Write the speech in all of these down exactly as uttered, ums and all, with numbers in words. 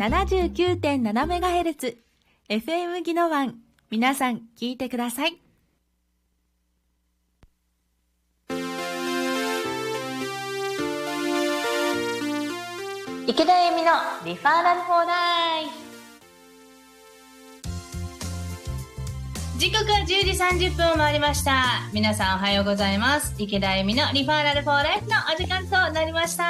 ななじゅうきゅうてんななメガヘルツ、エフエム ギノワン、皆さん聞いてください。 池田恵美のリファーラル放題。時刻はじゅうじさんじゅっぷんを回りました。皆さんおはようございます。池田恵美のリファーラルフォーライフのお時間となりました。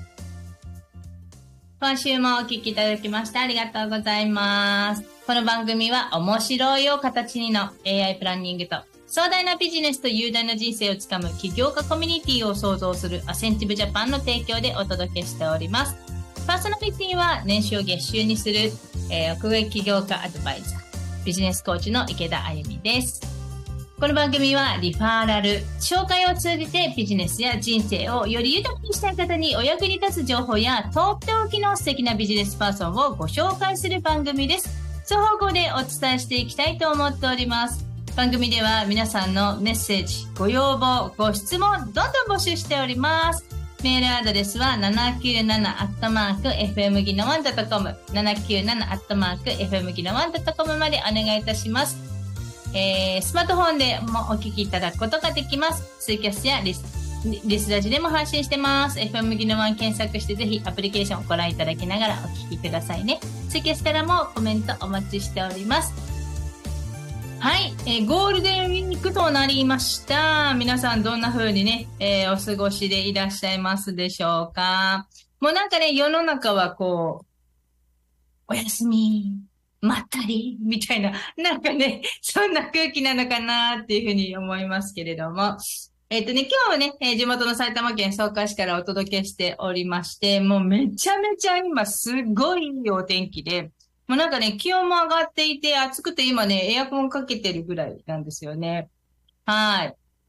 今週もお聞きいただきましてありがとうございます。この番組は面白いを形にの エーアイ プランニングと壮大なビジネスと雄大な人生をつかむ起業家コミュニティを創造するアセンティブジャパンの提供でお届けしております。パーソナリティは年収を月収にする、えー、屋外起業家アドバイザー、ビジネスコーチの池田あゆみです。この番組はリファーラル、紹介を通じてビジネスや人生をより豊かにしたい方にお役に立つ情報やとっておきの素敵なビジネスパーソンをご紹介する番組です。双方向でお伝えしていきたいと思っております。番組では皆さんのメッセージ、ご要望、ご質問、どんどん募集しております。メールアドレスは ななきゅうなな アットマーク エフエムギノワン ドットコム ななきゅうなな アットマーク エフエムギノワン ドットコム までお願いいたします。えー、スマートフォンでもお聞きいただくことができます。ツイキャスやリス、リスラジでも配信してます。エフエム ギノワン検索してぜひアプリケーションをご覧いただきながらお聞きくださいね。ツイキャスからもコメントお待ちしております。はい、えー、ゴールデンウィークとなりました。皆さんどんな風にね、えー、お過ごしでいらっしゃいますでしょうか。もうなんかね、世の中はこう、おやすみ、まったり、みたいな、なんかね、そんな空気なのかなっていうふうに思いますけれども。えっとね、今日はね、えー、地元の埼玉県草加市からお届けしておりまして、もうめちゃめちゃ今すごいいいお天気で、もうなんかね、気温も上がっていて、暑くて今ね、エアコンかけてるぐらいなんですよね。はい。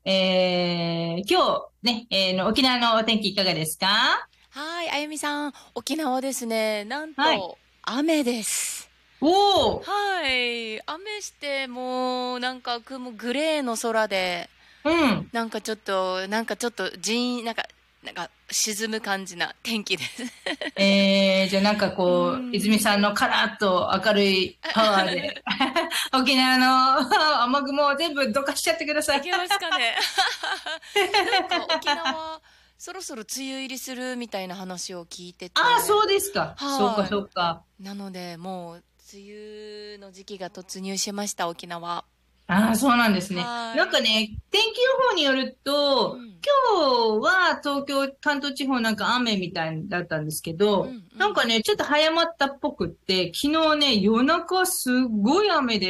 えー、今日ね、えー、沖縄のお天気いかがですか？ はい、あゆみさん、沖縄ですね。なんと、 はい、 雨です。 おー！ はい、雨してもう、なんか雲、グレーの空で、 うん。 なんかちょっと、なんかちょっと、じーん、なんか、なんか、沈む感じな天気です。 えー、じゃあなんかうこう、泉ん。 さんのカラッと明るいパワーで、沖縄の雨雲を全部どかしちゃってください。 いけますかね。なんか沖縄、そろそろ梅雨入りするみたいな話を聞いてて。 ああ、そうですか。そうか、 はい。 そうか。 なので、もう、梅雨の時期が突入しました、沖縄。 ああ、そうなんですね。 はい。 なんかね、天気予報によると、 うん。 今日は東京、関東地方なんか雨みたいだったんですけど、 うんうん。 なんかね、ちょっと早まったっぽくって、昨日ね、夜中すっごい雨で、